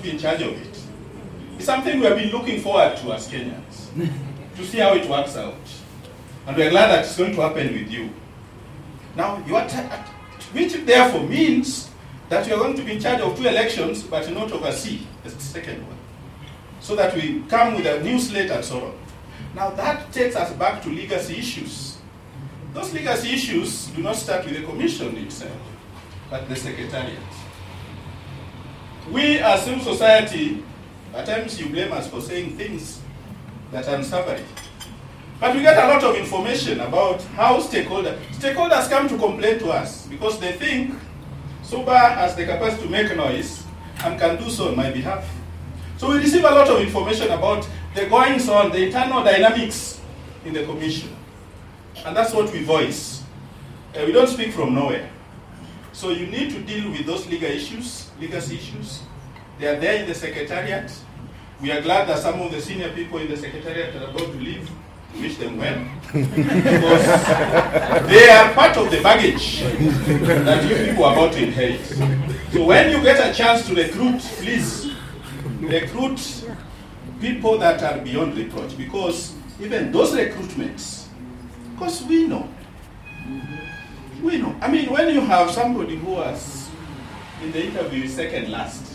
be in charge of it. It's something we have been looking forward to as Kenyans, to see how it works out. And we're glad that it's going to happen with you. Now, which therefore means that you are going to be in charge of 2 elections, but not oversee the second one. So that we come with a new slate and so on. Now that takes us back to legacy issues. Those legacy issues do not start with the commission itself, but the secretariat. We as civil society, at times you blame us for saying things that are unsavory. But we get a lot of information about how stakeholders come to complain to us because they think SUBA has the capacity to make noise and can do so on my behalf. So we receive a lot of information about the goings on, the internal dynamics in the commission. And that's what we voice. We don't speak from nowhere. So you need to deal with those legacy issues. They are there in the secretariat. We are glad that some of the senior people in the secretariat are about to leave. Wish them well. Because they are part of the baggage that you people are about to inherit. So when you get a chance to recruit, please recruit people that are beyond reproach, because even those recruitments, because we know. I mean, when you have somebody who was in the interview second last,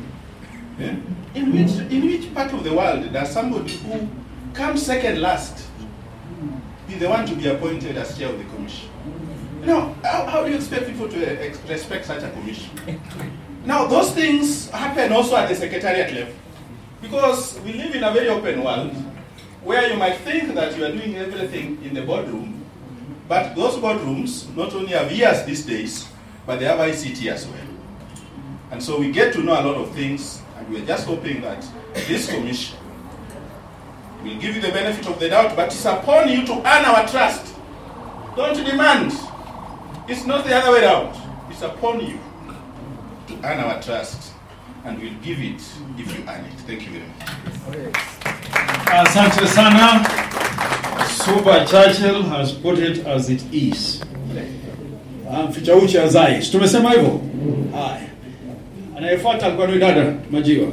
in which part of the world does somebody who comes second last be the one to be appointed as chair of the commission? How do you expect people to respect such a commission? Now, those things happen also at the secretariat level, because we live in a very open world where you might think that you are doing everything in the boardroom, but those boardrooms not only have ears these days, but they have ICT as well. And so we get to know a lot of things, and we're just hoping that this commission will give you the benefit of the doubt, but it's upon you to earn our trust. Don't demand. It's not the other way around. It's upon you to earn our trust, and we'll give it if you earn it. Thank you very much. Asante sana. SUBA Churchill has put it as it is. Mficha uchi azai. Tumesema hivyo? Haya. Anayefuata kwa dada Majiwa.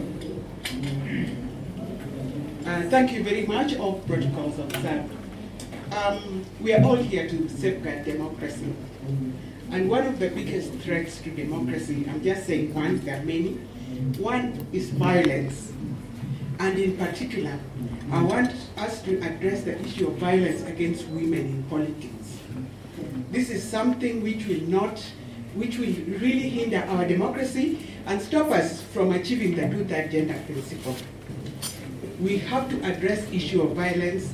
Thank you very much. All protocols observed. We are all here to safeguard democracy. And one of the biggest threats to democracy, I'm just saying one, there are many. One is violence. And in particular, I want us to address the issue of violence against women in politics. This is something which will really hinder our democracy and stop us from achieving the 2/3 gender principle. We have to address issue of violence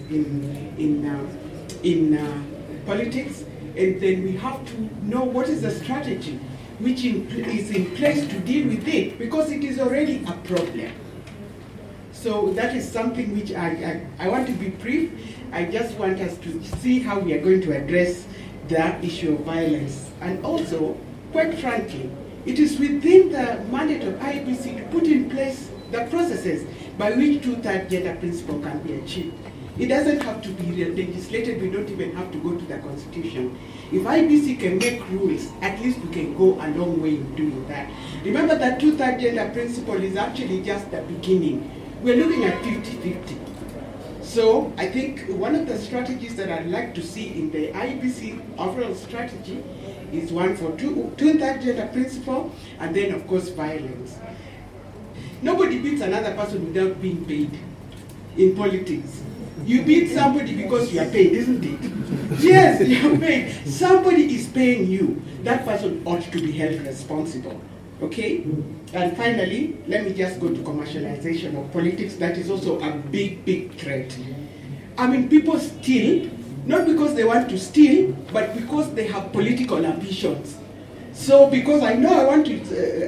in politics, and then we have to know what is the strategy which is in place to deal with it, because it is already a problem. So that is something which I want to be brief. I just want us to see how we are going to address that issue of violence. And also, quite frankly, it is within the mandate of IEBC to put in place the processes by which 2/3 gender principle can be achieved. It doesn't have to be legislated. We don't even have to go to the Constitution. If IEBC can make rules, at least we can go a long way in doing that. Remember that 2/3 gender principle is actually just the beginning. We're looking at 50-50. So I think one of the strategies that I'd like to see in the IEBC overall strategy is one for 2/3 gender principle, and then of course violence. Nobody beats another person without being paid in politics. You beat somebody because you are paid, isn't it? Yes, you are paid. Somebody is paying you. That person ought to be held responsible. Okay? And finally, let me just go to commercialization of politics. That is also a big, big threat. I mean, people steal, not because they want to steal, but because they have political ambitions. So, because I know I want to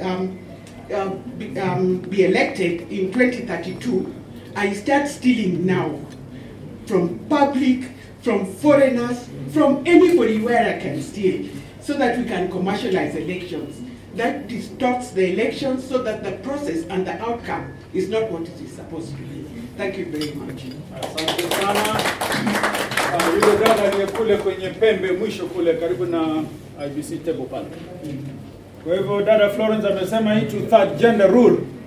be elected in 2032, I start stealing now. From public, from foreigners, from anybody where I can steal, so that we can commercialize elections. That distorts the elections so that the process and the outcome is not what it is supposed to be. Thank you very much. Asante sana. Yule dada aliye kule kwenye pembe mwisho kule karibu na IEBC table pale. Kwa hivyo dada Florence amesema hii 2/3 gender rule